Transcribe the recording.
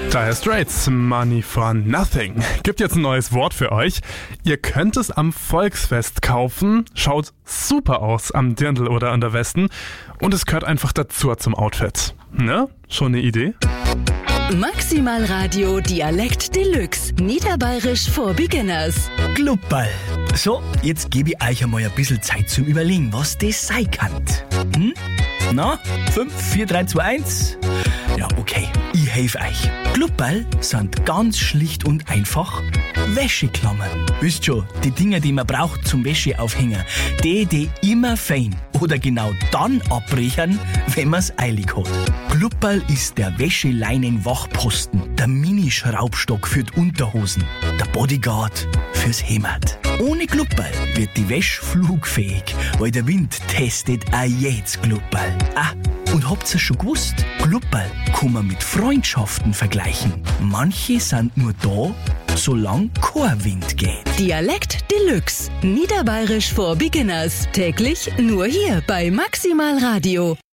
Dire Straits, Money for Nothing. Gibt jetzt ein neues Wort für euch. Ihr könnt es am Volksfest kaufen. Schaut super aus am Dirndl oder an der Westen. Und es gehört einfach dazu zum Outfit. Ne? Schon eine Idee? Maximal Radio Dialekt Deluxe. Niederbayerisch for Beginners. Glupperl. So, jetzt gebe ich euch einmal ein bisschen Zeit zum Überlegen, was das sein kann. Na, 5, 4, 3, 2, 1. Ja, okay, ich helfe euch. Glupperl sind ganz schlicht und einfach Wäscheklammern. Wisst schon, die Dinger, die man braucht zum Wäsche aufhängen. Die immer fein oder genau dann abbrechen, wenn man's eilig hat. Glupperl ist der Wäscheleinen-Wachposten, der Mini-Schraubstock für die Unterhosen, der Bodyguard fürs Hemd. Ohne Glupperl wird die Wäsche flugfähig, weil der Wind testet auch jetzt Glupperl. Und habt ihr schon gewusst? Glupperl kann man mit Freundschaften vergleichen. Manche sind nur da, solange kein Wind geht. Dialekt Deluxe. Niederbayerisch for Beginners. Täglich nur hier bei Maximal Radio.